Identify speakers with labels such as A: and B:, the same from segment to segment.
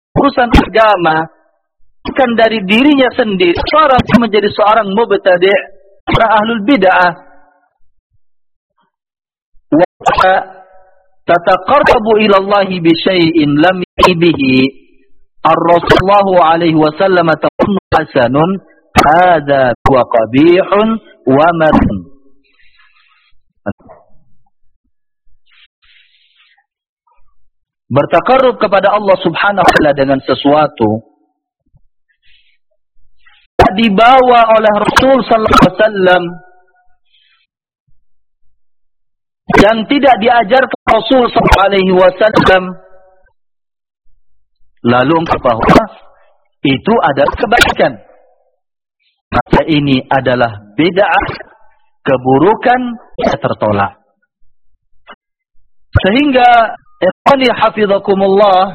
A: urusan agama bukan dari dirinya sendiri, seorang menjadi seorang mubtadi', seorang ahlul bid'ah. Wa tataqarrabu ila Allah bi syai'in lam bihi ar-rasulullah alaihi wasallam takun hasanun hadza wa qabihun wa marun. Bertakarrub kepada Allah subhanahu wa ta'ala dengan sesuatu dibawa oleh Rasul sallallahu alaihi wasallam yang tidak diajarkan Rasul sallallahu alaihi wasallam, lalu bahwa itu adalah kebaikan, maka ini adalah bid'ah, keburukan yang tertolak. Sehingga ikhwani hafizakumullah,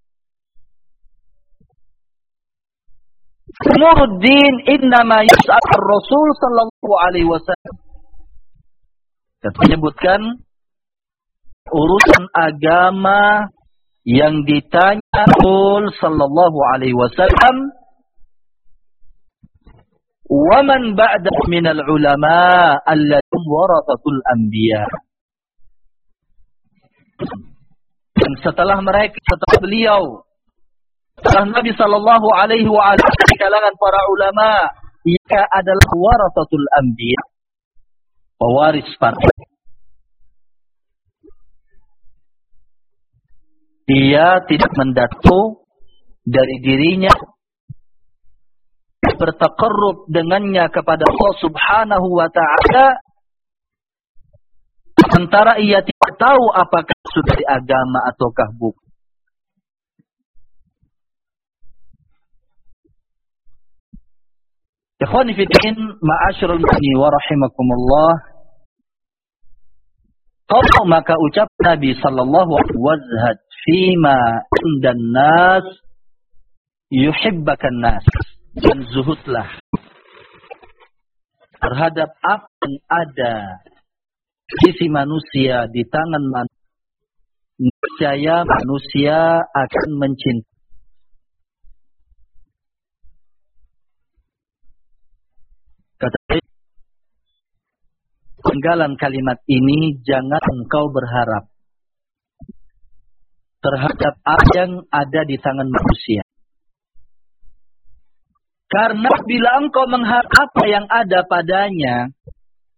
A: umuruddin innama yus'al ar-rasul sallallahu alaihi wasallam. Menyebutkan urusan agama yang ditanya Rasul sallallahu alaihi wasallam, wa man ba'da minal ulama alladzium warathatul anbiya. Dan setelah mereka, setelah beliau, setelah Nabi sallallahu alaihi wa alihi di kalangan para ulama, ia adalah warathatul anbiya, pewaris para. Dia tidak mendatu dari dirinya, bertaqarrub dengannya kepada Allah subhanahu wa ta'ala, sementara ia tidak tahu apakah sudah di agama ataukah bukan. Ikhwani fi din, ma'asyiral muslimin wa rahimakumullah. Kalau maka ucap Nabi sallallahu alaihi wasallam, fima indan nas yuhibbakan nas, dan zuhudlah terhadap apa yang ada sisi manusia di tangan manusia, manusia akan mencintai. Kata penggalan kalimat ini, jangan engkau berharap terhadap apa yang ada di tangan manusia. Karena bila engkau mengharap apa yang ada padanya,